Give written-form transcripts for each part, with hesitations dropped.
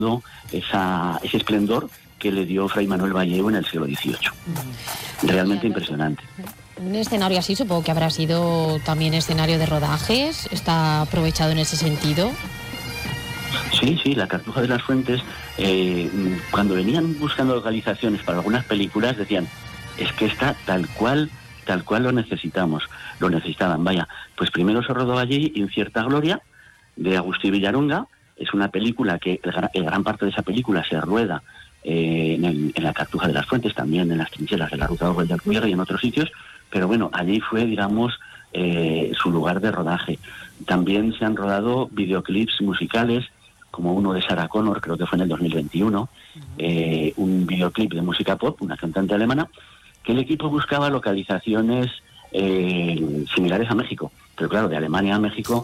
ese esplendor que le dio Fray Manuel Balleu en el siglo XVIII. Realmente impresionante. Un escenario así supongo que habrá sido también escenario de rodajes, ¿está aprovechado en ese sentido? Sí, la Cartuja de las Fuentes, cuando venían buscando localizaciones para algunas películas, decían, es que está tal cual lo necesitaban. Vaya, pues primero se rodó allí Incierta Gloria, de Agustí Villaronga. Es una película que el gran parte de esa película se rueda en la Cartuja de las Fuentes, también en las trincheras de la Ruta de Alcubierre y en otros sitios, pero bueno, allí fue, digamos, su lugar de rodaje. También se han rodado videoclips musicales, como uno de Sarah Connor, creo que fue en el 2021, un videoclip de música pop, una cantante alemana, que el equipo buscaba localizaciones similares a México, pero claro, de Alemania a México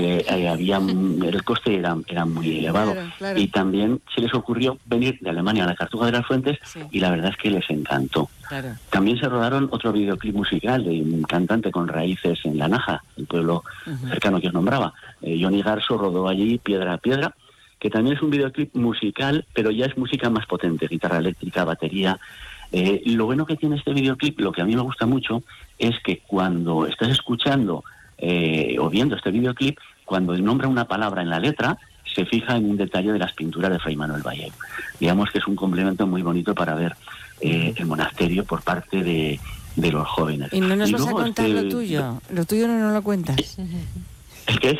el coste era muy elevado. Claro. Y también se les ocurrió venir de Alemania a la Cartuja de las Fuentes, y la verdad es que les encantó. Claro. También se rodaron otro videoclip musical de un cantante con raíces en La Naja, el pueblo cercano que os nombraba. Johnny Garso rodó allí Piedra a Piedra, que también es un videoclip musical, pero ya es música más potente, guitarra eléctrica, batería. Lo bueno que tiene este videoclip, lo que a mí me gusta mucho, es que cuando estás escuchando o viendo este videoclip, cuando nombra una palabra en la letra, se fija en un detalle de las pinturas de Fray Manuel Balleu. Digamos que es un complemento muy bonito para ver el monasterio por parte de los jóvenes. Y no nos vas a contar lo tuyo no nos lo cuentas. ¿El qué?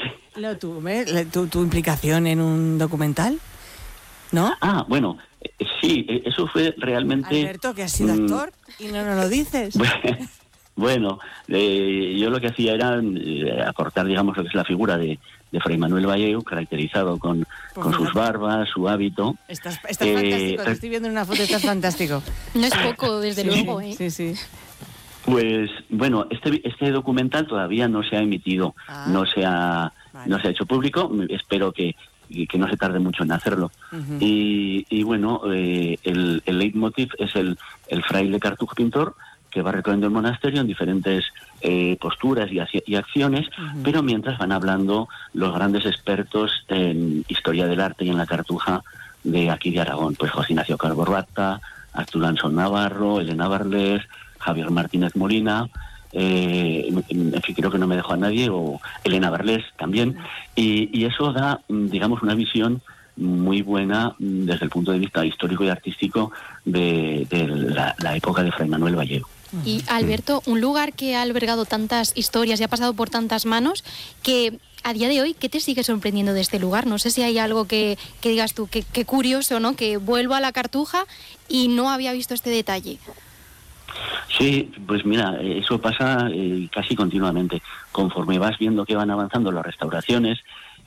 ¿Tu implicación en un documental? ¿No? Bueno, sí, eso fue realmente... Alberto, que has sido actor y no nos lo dices. Bueno, yo lo que hacía era acortar, digamos, lo que es la figura de Fray Manuel Balleu, caracterizado con sus barbas, su hábito. Estás fantástico, te estoy viendo en una foto, estás fantástico. No es poco, desde luego, ¿eh? Sí. Pues, bueno, este documental todavía no se ha emitido, no se ha hecho público, espero que no se tarde mucho en hacerlo. Y bueno, el leitmotiv es el fraile cartujo pintor, que va recorriendo el monasterio en diferentes posturas y acciones, pero mientras van hablando los grandes expertos en historia del arte y en la cartuja de aquí de Aragón, pues José Ignacio Calvo Rata, Artur Anson Navarro, Elena Barles, Javier Martínez Molina, en fin, creo que no me dejo a nadie, o Elena Barles también, y eso da, digamos, una visión muy buena desde el punto de vista histórico y artístico de la época de Fray Manuel Balleu. Y Alberto, un lugar que ha albergado tantas historias y ha pasado por tantas manos, que a día de hoy, ¿qué te sigue sorprendiendo de este lugar? No sé si hay algo que digas tú, que curioso, ¿no? Que vuelvo a la Cartuja y no había visto este detalle. Sí, pues mira, eso pasa casi continuamente. Conforme vas viendo que van avanzando las restauraciones,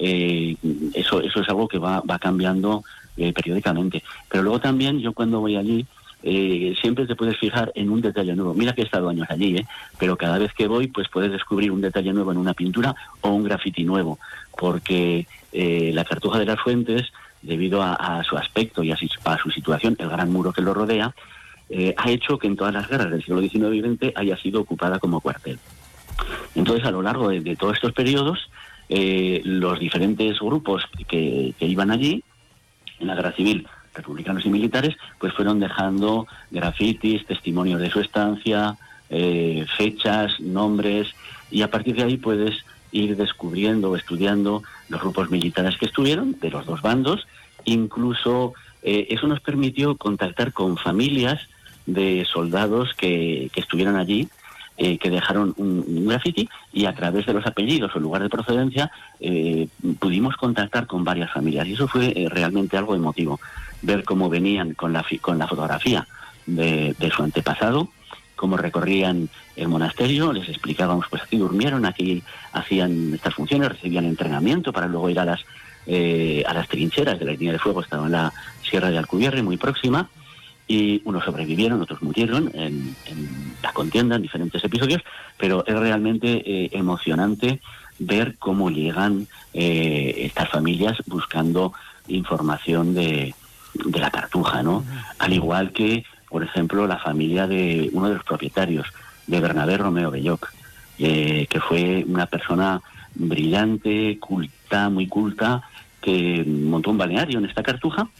eso es algo que va cambiando periódicamente. Pero luego también, yo cuando voy allí, siempre te puedes fijar en un detalle nuevo. Mira que he estado años allí, pero cada vez que voy, pues puedes descubrir un detalle nuevo en una pintura o un grafiti nuevo, porque la Cartuja de las Fuentes, debido a su aspecto y a su situación, el gran muro que lo rodea, ha hecho que en todas las guerras del siglo XIX y XX haya sido ocupada como cuartel. Entonces, a lo largo de todos estos periodos, los diferentes grupos que iban allí, en la guerra civil, republicanos y militares, pues fueron dejando grafitis, testimonios de su estancia, fechas, nombres, y a partir de ahí puedes ir descubriendo o estudiando los grupos militares que estuvieron, de los dos bandos. Incluso eso nos permitió contactar con familias de soldados que estuvieron allí, que dejaron un graffiti, y a través de los apellidos o lugar de procedencia pudimos contactar con varias familias, y eso fue realmente algo emotivo, ver cómo venían con la fotografía de su antepasado, cómo recorrían el monasterio, les explicábamos, pues aquí durmieron, aquí hacían estas funciones, recibían entrenamiento para luego ir a las trincheras de la línea de fuego. Estaba en la Sierra de Alcubierre, muy próxima, y unos sobrevivieron, otros murieron en la contienda, en diferentes episodios, pero es realmente emocionante ver cómo llegan estas familias buscando información de la Cartuja, ¿no? Al igual que, por ejemplo, la familia de uno de los propietarios, de Bernabé Romeo Belloc, que fue una persona brillante, culta, muy culta, que montó un balneario en esta Cartuja,